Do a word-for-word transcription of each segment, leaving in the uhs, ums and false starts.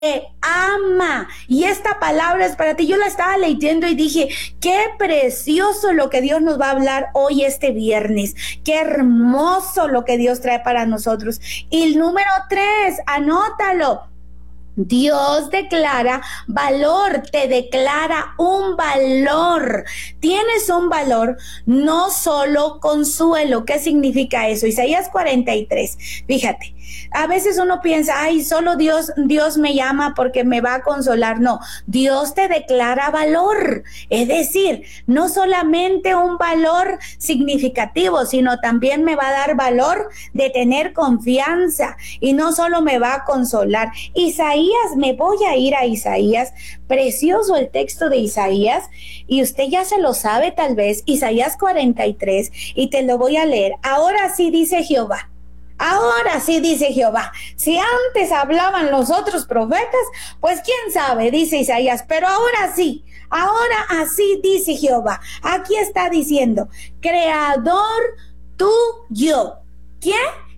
te ama. Y esta palabra es para ti. Yo la estaba leyendo y dije, qué precioso lo que Dios nos va a hablar hoy este viernes. Qué hermoso lo que Dios trae para nosotros. Y el número tres, anótalo. Dios declara valor, te declara un valor. Tienes un valor, no solo consuelo. ¿Qué significa eso? Isaías cuarenta y tres. Fíjate, a veces uno piensa, ay, solo Dios, Dios me llama porque me va a consolar. No, Dios te declara valor. Es decir, no solamente un valor significativo, sino también me va a dar valor de tener confianza. Y no solo me va a consolar. Isaías, me voy a ir a Isaías, precioso el texto de Isaías, y usted ya se lo sabe tal vez, Isaías cuarenta y tres, y te lo voy a leer. Ahora sí dice Jehová. Ahora sí dice Jehová. Si antes hablaban los otros profetas, pues quién sabe, dice Isaías, pero ahora sí, ahora así dice Jehová. Aquí está diciendo, creador tuyo. ¿Quién?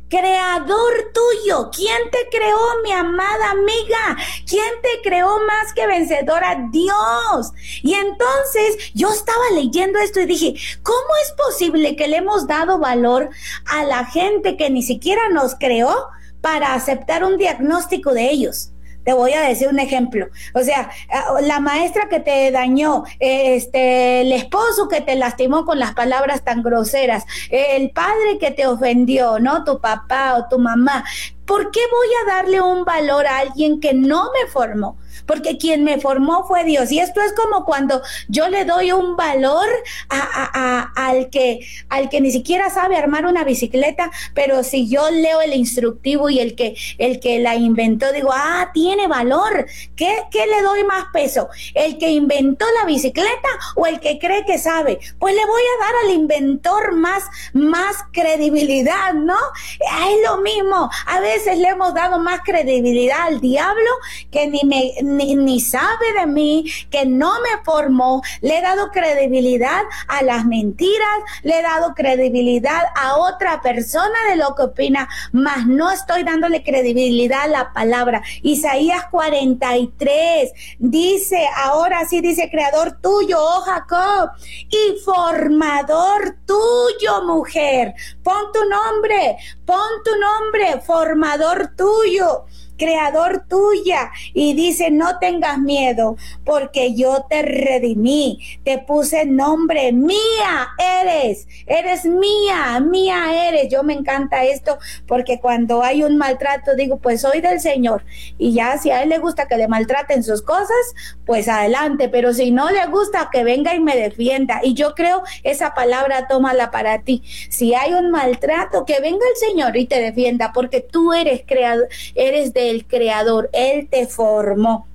Creador tuyo. ¿Quién te creó, mi amada amiga? ¿Quién te creó más que vencedora? Dios. Y entonces yo estaba leyendo esto y dije, ¿cómo es posible que le hemos dado valor a la gente que ni siquiera nos creó para aceptar un diagnóstico de ellos? Te voy a decir un ejemplo. O sea, la maestra que te dañó, este, el esposo que te lastimó con las palabras tan groseras, el padre que te ofendió, ¿no? Tu papá o tu mamá. ¿Por qué voy a darle un valor a alguien que no me formó? Porque quien me formó fue Dios. Y esto es como cuando yo le doy un valor a, a, a, al, que, al que ni siquiera sabe armar una bicicleta, pero si yo leo el instructivo y el que, el que la inventó, digo, ah, tiene valor. ¿Qué, qué le doy más peso? ¿El que inventó la bicicleta o el que cree que sabe? Pues le voy a dar al inventor más, más credibilidad, ¿no? Es lo mismo. A veces le hemos dado más credibilidad al diablo que ni me... Ni, ni sabe de mí, que no me formó. Le he dado credibilidad a las mentiras, le he dado credibilidad a otra persona de lo que opina, mas no estoy dándole credibilidad a la palabra. Isaías cuarenta y tres dice, ahora sí dice, creador tuyo, oh Jacob, y formador tuyo, mujer. Pon tu nombre, pon tu nombre, formador tuyo, creador tuya. Y dice, no tengas miedo, porque yo te redimí, te puse nombre, mía eres, eres mía, mía eres. Yo me encanta esto, porque cuando hay un maltrato, digo, pues soy del Señor, y ya si a él le gusta que le maltraten sus cosas, pues adelante, pero si no le gusta, que venga y me defienda. Y yo creo, esa palabra tómala para ti. Si hay un maltrato, que venga el Señor y te defienda, porque tú eres creador, eres del Creador, Él te formó.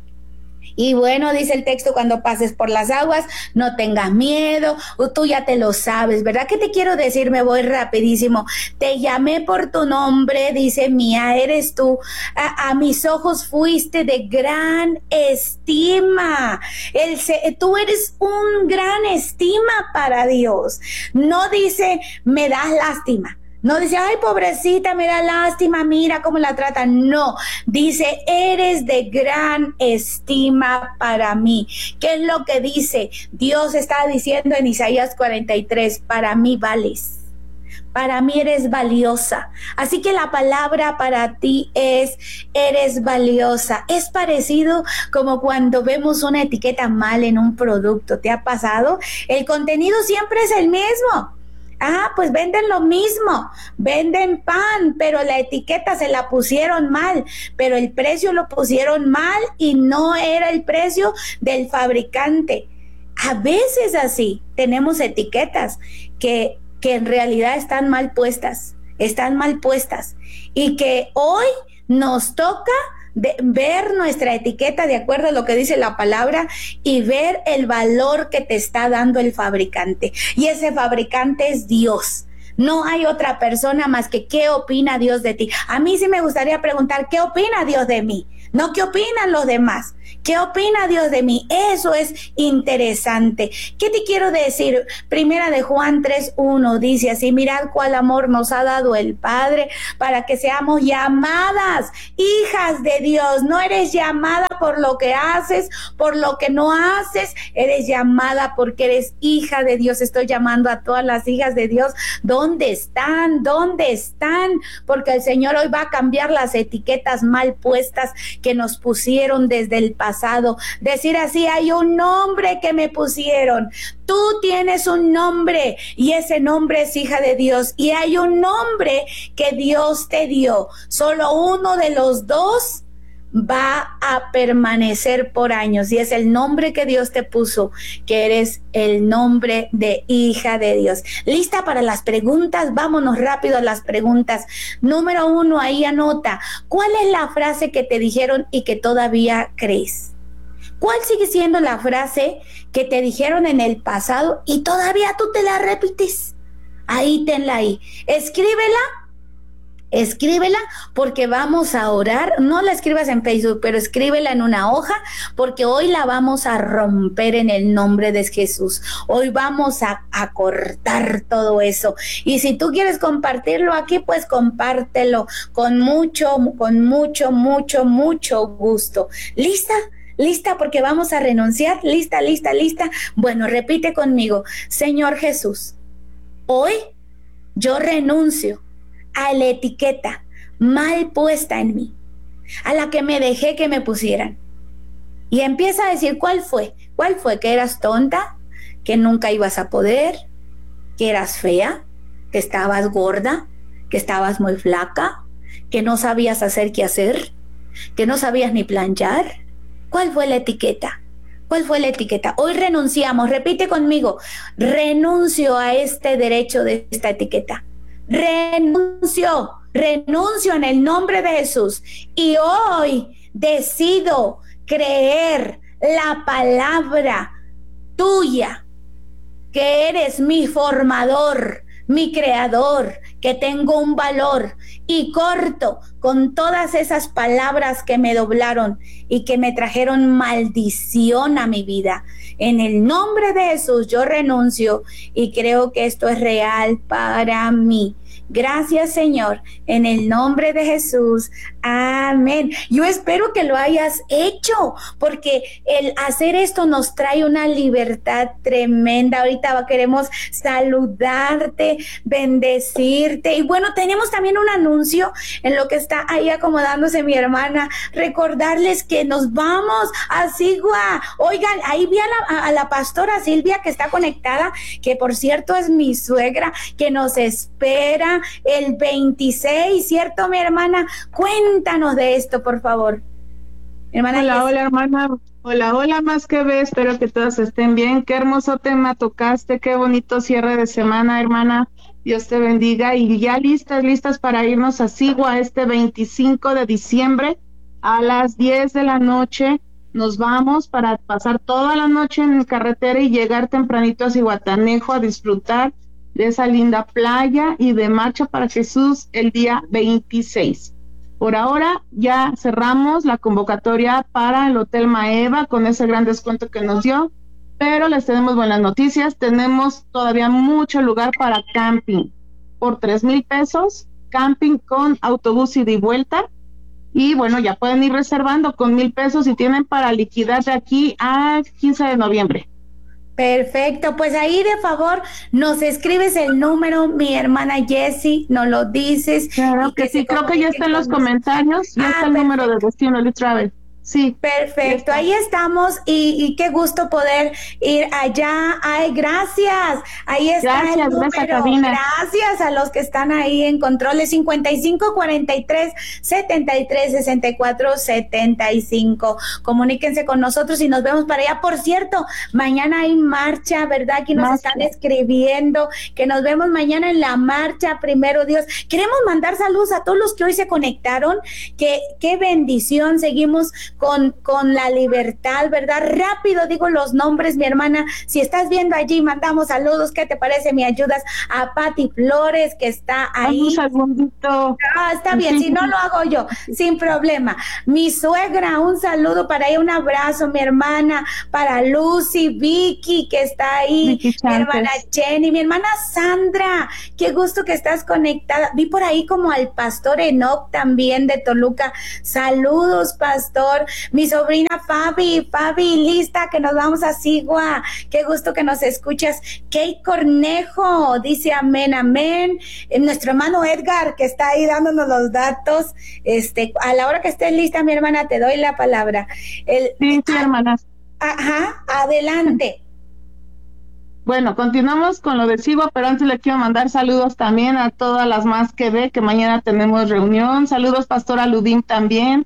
Y bueno, dice el texto, cuando pases por las aguas, no tengas miedo, tú ya te lo sabes, ¿verdad? ¿Qué te quiero decir? Me voy rapidísimo. Te llamé por tu nombre, dice, mía eres tú. A, a mis ojos fuiste de gran estima. El, tú eres un gran estima para Dios. No dice, me das lástima. No dice, ay, pobrecita, me da lástima, mira cómo la tratan. No, dice, eres de gran estima para mí. ¿Qué es lo que dice? Dios está diciendo en Isaías cuarenta y tres, para mí vales. Para mí eres valiosa. Así que la palabra para ti es, eres valiosa. Es parecido como cuando vemos una etiqueta mal en un producto. ¿Te ha pasado? El contenido siempre es el mismo. Ah, pues venden lo mismo, venden pan, pero la etiqueta se la pusieron mal, pero el precio lo pusieron mal y no era el precio del fabricante. A veces así tenemos etiquetas que, que en realidad están mal puestas, están mal puestas, y que hoy nos toca de ver nuestra etiqueta de acuerdo a lo que dice la palabra y ver el valor que te está dando el fabricante. Y ese fabricante es Dios. No hay otra persona más que qué opina Dios de ti. A mí sí me gustaría preguntar, ¿qué opina Dios de mí? No, ¿qué opinan los demás? ¿Qué opina Dios de mí? Eso es interesante. ¿Qué te quiero decir? Primera de Juan tres uno dice así: mirad cuál amor nos ha dado el Padre para que seamos llamadas hijas de Dios. No eres llamada por lo que haces, por lo que no haces, eres llamada porque eres hija de Dios. Estoy llamando a todas las hijas de Dios. ¿Dónde están? ¿Dónde están? Porque el Señor hoy va a cambiar las etiquetas mal puestas que nos pusieron desde el pasado. Decir así: hay un nombre que me pusieron. Tú tienes un nombre y ese nombre es hija de Dios, y hay un nombre que Dios te dio. Solo uno de los dos va a permanecer por años, y es el nombre que Dios te puso, que eres el nombre de hija de Dios. ¿Lista para las preguntas? Vámonos rápido a las preguntas. Número uno, ahí anota: ¿cuál es la frase que te dijeron y que todavía crees? ¿Cuál sigue siendo la frase que te dijeron en el pasado y todavía tú te la repites? Ahí tenla ahí. Escríbela. Escríbela, porque vamos a orar. No la escribas en Facebook, pero escríbela en una hoja, porque hoy la vamos a romper en el nombre de Jesús. Hoy vamos a, a cortar todo eso. Y si tú quieres compartirlo aquí, pues compártelo con mucho, con mucho, mucho, mucho gusto. ¿Lista? ¿Lista? Porque vamos a renunciar. ¿Lista, lista, lista? Bueno, repite conmigo: Señor Jesús, hoy yo renuncio a la etiqueta mal puesta en mí, a la que me dejé que me pusieran. Y empieza a decir cuál fue. ¿Cuál fue? Que eras tonta, que nunca ibas a poder, que eras fea, que estabas gorda, que estabas muy flaca, que no sabías hacer qué hacer, que no sabías ni planchar. ¿Cuál fue la etiqueta? ¿Cuál fue la etiqueta? Hoy renunciamos. Repite conmigo: renuncio a este derecho de esta etiqueta. Renuncio, renuncio en el nombre de Jesús, y hoy decido creer la palabra tuya, que eres mi formador, mi creador, que tengo un valor, y corto con todas esas palabras que me doblaron y que me trajeron maldición a mi vida. En el nombre de Jesús yo renuncio y creo que esto es real para mí. Gracias, Señor, en el nombre de Jesús. Amén. Yo espero que lo hayas hecho, porque el hacer esto nos trae una libertad tremenda. Ahorita queremos saludarte, bendecirte. Y bueno, tenemos también un anuncio en lo que está ahí acomodándose mi hermana. Recordarles que nos vamos a Sigua. Oigan, ahí vi a la, a la pastora Silvia, que está conectada, que por cierto es mi suegra, que nos espera el veintiséis, ¿cierto, mi hermana? Cuéntanos de esto, por favor. Hermana, hola, hola, hermana. Hola, hola, más que ve. Espero que todos estén bien. Qué hermoso tema tocaste. Qué bonito cierre de semana, hermana. Dios te bendiga. Y ya listas, listas para irnos a Sigua este veinticinco de diciembre a las diez de la noche. Nos vamos para pasar toda la noche en carretera y llegar tempranito a Zihuatanejo a disfrutar de esa linda playa y de marcha para Jesús el día veintiséis. Por ahora ya cerramos la convocatoria para el Hotel Maeva con ese gran descuento que nos dio, pero les tenemos buenas noticias. Tenemos todavía mucho lugar para camping por tres mil pesos, camping con autobús ida y vuelta. Y bueno, ya pueden ir reservando con mil pesos y tienen para liquidar de aquí al quince de noviembre. Perfecto, pues ahí de favor nos escribes el número, mi hermana Jessie, nos lo dices. Claro que, que sí, creo que ya está en los comentarios, ya ah, está el perfecto. Número de Destino Elite Travel. Sí. Perfecto, ahí estamos y, y qué gusto poder ir allá. Ay, gracias. Ahí está gracias, el número. Gracias, gracias a los que están ahí en controles. Cincuenta y cinco, cuarenta y tres, setenta y tres, sesenta y cuatro, setenta y cinco. Comuníquense con nosotros y nos vemos para allá. Por cierto, mañana hay marcha, ¿verdad? Aquí nos marcha. Están escribiendo que nos vemos mañana en la marcha, primero Dios. Queremos mandar saludos a todos los que hoy se conectaron. Que qué bendición, seguimos con, con la libertad, ¿verdad? Rápido digo los nombres, mi hermana, si estás viendo allí, mandamos saludos, ¿qué te parece? ¿Me ayudas? A Pati Flores, que está ahí. Un segundito. Ah, está bien, si no lo hago yo, sin problema. Mi suegra, un saludo para ella, un abrazo, mi hermana, para Lucy, Vicky, que está ahí, Vicky mi hermana Chantes. Jenny, mi hermana Sandra, qué gusto que estás conectada. Vi por ahí como al pastor Enoch también de Toluca. Saludos, pastor. Mi sobrina Fabi, Fabi, lista que nos vamos a Sigua. Qué gusto que nos escuchas. Kate Cornejo dice amén, amén. Eh, nuestro hermano Edgar, que está ahí dándonos los datos. Este, a la hora que estés lista, mi hermana, te doy la palabra. El, Sí, sí, hermanas. Ajá, adelante. Bueno, continuamos con lo de Sigua, pero antes le quiero mandar saludos también a todas las más que ve, que mañana tenemos reunión. Saludos, Pastora Ludín, también.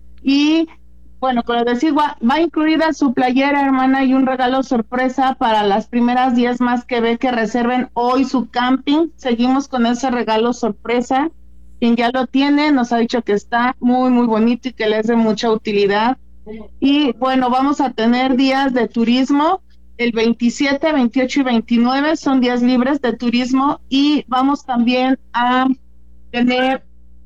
Y bueno, con lo de Sigua, va incluida su playera, hermana, y un regalo sorpresa para las primeras diez más que ve que reserven hoy su camping. Seguimos con ese regalo sorpresa. Quien ya lo tiene nos ha dicho que está muy, muy bonito y que le es de mucha utilidad. Y bueno, vamos a tener días de turismo. El veintisiete, veintiocho y veintinueve son días libres de turismo, y vamos también a tener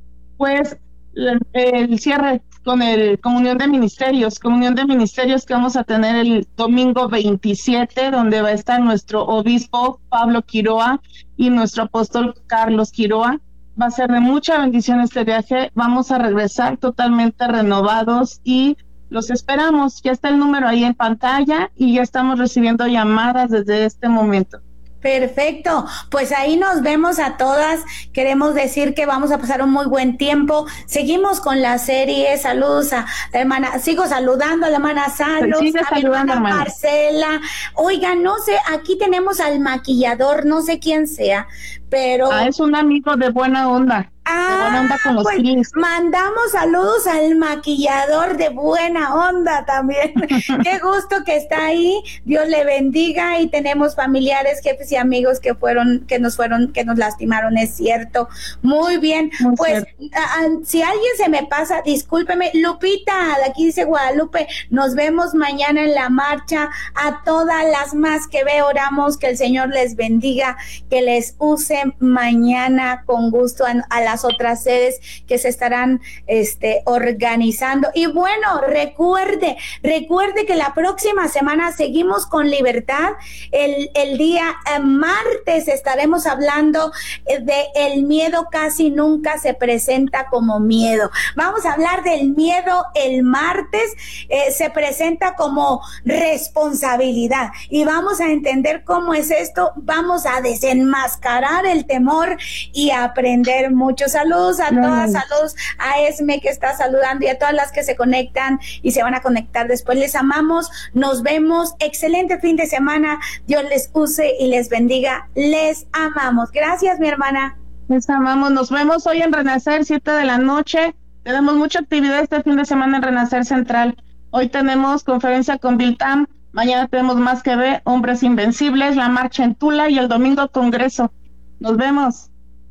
pues el, el cierre con el Comunión de Ministerios, Comunión de Ministerios que vamos a tener el domingo veintisiete, donde va a estar nuestro obispo Pablo Quiroa y nuestro apóstol Carlos Quiroa. Va a ser de mucha bendición este viaje. Vamos a regresar totalmente renovados y los esperamos. Ya está el número ahí en pantalla y ya estamos recibiendo llamadas desde este momento. Perfecto, pues ahí nos vemos a todas. Queremos decir que vamos a pasar un muy buen tiempo. Seguimos con la serie. Saludos a la hermana, sigo saludando a la hermana Salos, Sigue a mi saludando, hermana hermana. Marcela. Oiga, no sé, aquí tenemos al maquillador, no sé quién sea, pero Ah, es un amigo de buena onda. De buena onda con los pues Kings. mandamos saludos al maquillador de buena onda también. Qué gusto que está ahí. Dios le bendiga, y tenemos familiares, jefes y amigos que fueron, que nos fueron, que nos lastimaron, es cierto. Muy bien. Muy Pues a, a, si alguien se me pasa, discúlpeme. Lupita, de aquí dice Guadalupe, nos vemos mañana en la marcha. A todas las más que ve, oramos que el Señor les bendiga, que les use mañana con gusto a, a las otras sedes que se estarán este, organizando. Y bueno, recuerde, recuerde que la próxima semana seguimos con libertad. El, el día eh, martes estaremos hablando de el miedo casi nunca se presenta como miedo. Vamos a hablar del miedo el martes, eh, se presenta como responsabilidad, y vamos a entender cómo es esto. Vamos a desenmascarar el temor y a aprender mucho. Saludos a todas, saludos a Esme que está saludando, y a todas las que se conectan y se van a conectar después. Les amamos, nos vemos, excelente fin de semana, Dios les use y les bendiga, les amamos. Gracias, mi hermana. Les amamos, nos vemos hoy en Renacer, siete de la noche. Tenemos mucha actividad este fin de semana en Renacer Central. Hoy tenemos conferencia con Biltam, mañana tenemos Más que Ve, Hombres Invencibles, la marcha en Tula, y el domingo congreso. Nos vemos.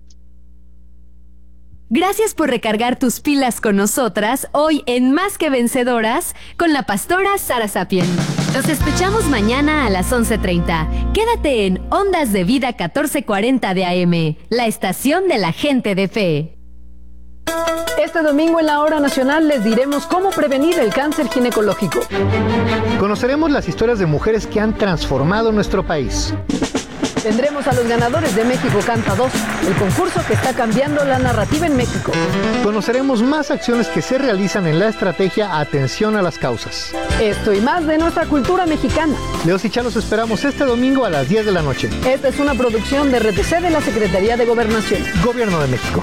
Gracias por recargar tus pilas con nosotras hoy en Más que Vencedoras con la pastora Sara Sapien. Nos escuchamos mañana a las once treinta. Quédate en Ondas de Vida catorce cuarenta de A M, la estación de la gente de fe. Este domingo en la Hora Nacional les diremos cómo prevenir el cáncer ginecológico. Conoceremos las historias de mujeres que han transformado nuestro país. Tendremos a los ganadores de México Canta dos, el concurso que está cambiando la narrativa en México. Conoceremos más acciones que se realizan en la estrategia Atención a las Causas. Esto y más de nuestra cultura mexicana. Leos y Chá los esperamos este domingo a las diez de la noche. Esta es una producción de R T C de la Secretaría de Gobernación. Gobierno de México.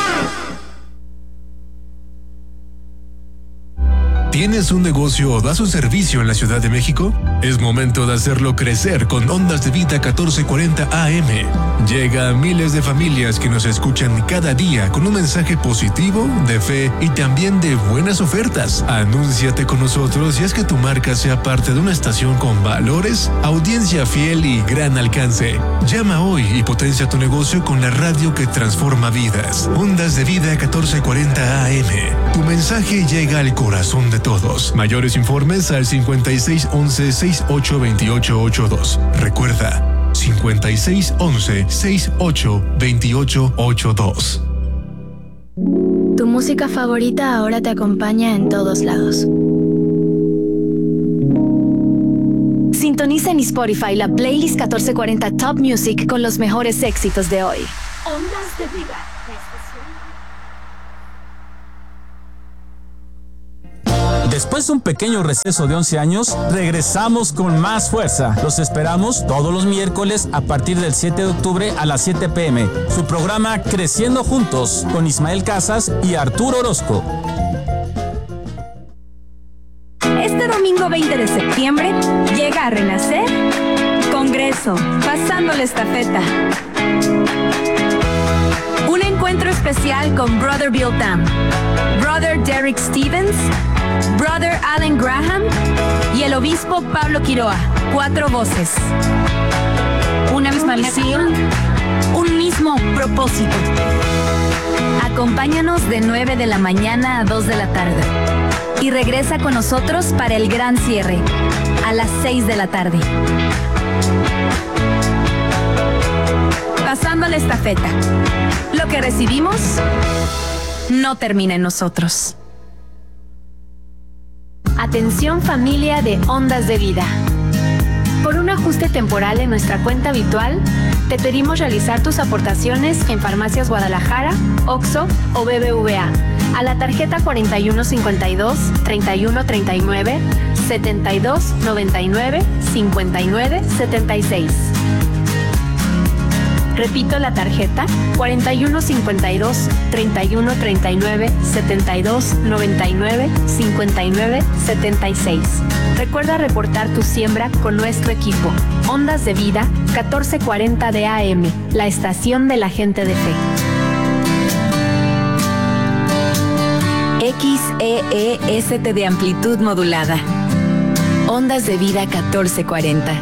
¿Tienes un negocio o das un servicio en la Ciudad de México? Es momento de hacerlo crecer con Ondas de Vida catorce cuarenta A M. Llega a miles de familias que nos escuchan cada día con un mensaje positivo, de fe y también de buenas ofertas. Anúnciate con nosotros y haz que tu marca sea parte de una estación con valores, audiencia fiel y gran alcance. Llama hoy y potencia tu negocio con la radio que transforma vidas. Ondas de Vida catorce cuarenta A M. Tu mensaje llega al corazón de todos. Mayores informes al cincuenta y seis once sesenta y ocho veintiocho ochenta y dos. Recuerda, cincuenta y seis once sesenta y ocho veintiocho ochenta y dos. Tu música favorita ahora te acompaña en todos lados. Sintoniza en Spotify la playlist catorce cuarenta Top Music con los mejores éxitos de hoy. Ondas de vida. Después de un pequeño receso de once años, regresamos con más fuerza. Los esperamos todos los miércoles a partir del siete de octubre a las siete pe eme. Su programa Creciendo Juntos con Ismael Casas y Arturo Orozco. Este domingo veinte de septiembre llega a renacer Congreso, pasando la estafeta. Un encuentro especial con Brother Bill Tam, Brother Derek Stevens, Brother Alan Graham y el obispo Pablo Quiroa. Cuatro voces. Una misma misión, un mismo propósito. Acompáñanos de nueve de la mañana a dos de la tarde. Y regresa con nosotros para el gran cierre, a las seis de la tarde. Pasando la estafeta. Lo que recibimos no termina en nosotros. Atención familia de Ondas de Vida. Por un ajuste temporal en nuestra cuenta habitual, te pedimos realizar tus aportaciones en Farmacias Guadalajara, Oxxo o be be ve a a la tarjeta cuarenta y uno cincuenta y dos, treinta y uno treinta y nueve, setenta y dos noventa y nueve, cincuenta y nueve setenta y seis. Repito la tarjeta cuarenta y uno cincuenta y dos, treinta y uno treinta y nueve, setenta y dos noventa y nueve, cincuenta y nueve setenta y seis. Recuerda reportar tu siembra con nuestro equipo. Ondas de Vida, catorce cuarenta de A M, la estación de la gente de fe. X E E S T de amplitud modulada. Ondas de Vida catorce cuarenta.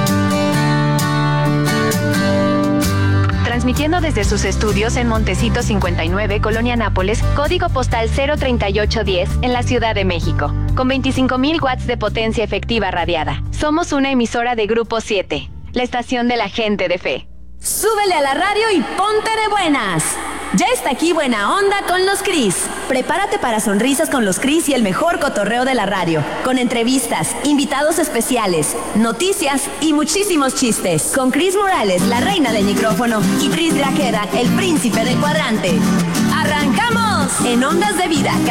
Transmitiendo desde sus estudios en Montecito cincuenta y nueve, Colonia Nápoles, código postal cero treinta y ocho diez, en la Ciudad de México, con veinticinco mil watts de potencia efectiva radiada. Somos una emisora de Grupo siete, la estación de la gente de fe. Súbele a la radio y ponte de buenas. Ya está aquí Buena Onda con los Cris. Prepárate para sonrisas con los Cris y el mejor cotorreo de la radio, con entrevistas, invitados especiales, noticias y muchísimos chistes. Con Cris Morales, la reina del micrófono, y Cris Grajeda, el príncipe del cuadrante. ¡Arrancamos! En Ondas de Vida.